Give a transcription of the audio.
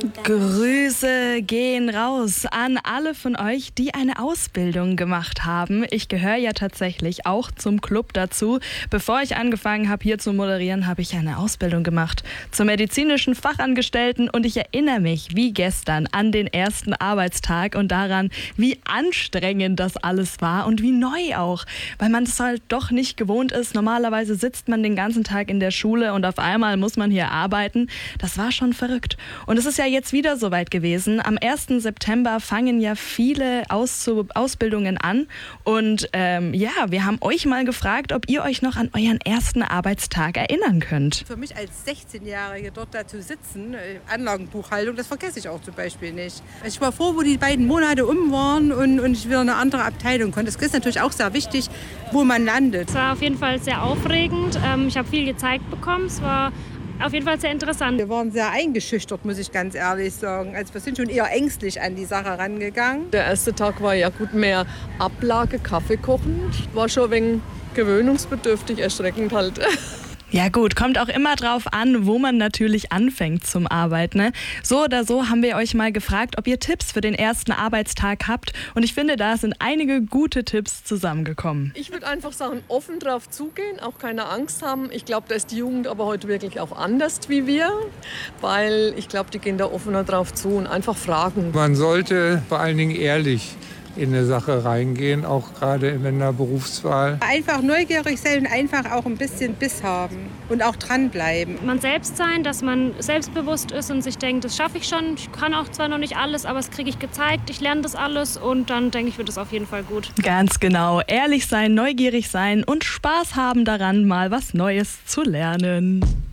Grüße gehen raus an alle von euch, die eine Ausbildung gemacht haben. Ich gehöre ja tatsächlich auch zum Club dazu. Bevor ich angefangen habe, hier zu moderieren, habe ich eine Ausbildung gemacht zum medizinischen Fachangestellten und ich erinnere mich wie gestern an den ersten Arbeitstag und daran, wie anstrengend das alles war und wie neu auch, weil man das halt doch nicht gewohnt ist. Normalerweise sitzt man den ganzen Tag in der Schule und auf einmal muss man hier arbeiten. Das war schon verrückt. Und es ist ja jetzt wieder soweit gewesen. Am 1. September fangen ja viele Ausbildungen an. Und wir haben euch mal gefragt, ob ihr euch noch an euren ersten Arbeitstag erinnern könnt. Für mich als 16-Jährige dort da zu sitzen, Anlagenbuchhaltung, das vergesse ich auch zum Beispiel nicht. Ich war froh, wo die beiden Monate waren und ich wieder eine andere Abteilung konnte. Das ist natürlich auch sehr wichtig, wo man landet. Es war auf jeden Fall sehr aufregend. Ich habe viel gezeigt bekommen. Es war auf jeden Fall sehr interessant. Wir waren sehr eingeschüchtert, muss ich ganz ehrlich sagen. Also wir sind schon eher ängstlich an die Sache rangegangen. Der erste Tag war ja gut mehr Ablage, Kaffee kochen. War schon ein wenig gewöhnungsbedürftig, erschreckend halt. Ja gut, kommt auch immer drauf an, wo man natürlich anfängt zum Arbeiten. Ne? So oder so haben wir euch mal gefragt, ob ihr Tipps für den ersten Arbeitstag habt. Und ich finde, da sind einige gute Tipps zusammengekommen. Ich würde einfach sagen, offen drauf zugehen, auch keine Angst haben. Ich glaube, da ist die Jugend aber heute wirklich auch anders wie wir, weil ich glaube, die gehen da offener drauf zu und einfach fragen. Man sollte vor allen Dingen ehrlich in eine Sache reingehen, auch gerade in einer Berufswahl. Einfach neugierig sein und einfach auch ein bisschen Biss haben und auch dranbleiben. Man selbst sein, dass man selbstbewusst ist und sich denkt, das schaffe ich schon. Ich kann auch zwar noch nicht alles, aber das kriege ich gezeigt. Ich lerne das alles und dann denke ich, wird es auf jeden Fall gut. Ganz genau. Ehrlich sein, neugierig sein und Spaß haben daran, mal was Neues zu lernen.